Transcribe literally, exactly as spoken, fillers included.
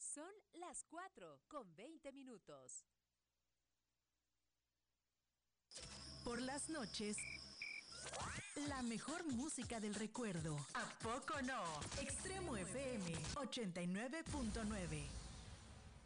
Son las cuatro con veinte minutos. Por las noches, la mejor música del recuerdo. ¿A poco no? Extremo F M ochenta y nueve punto nueve.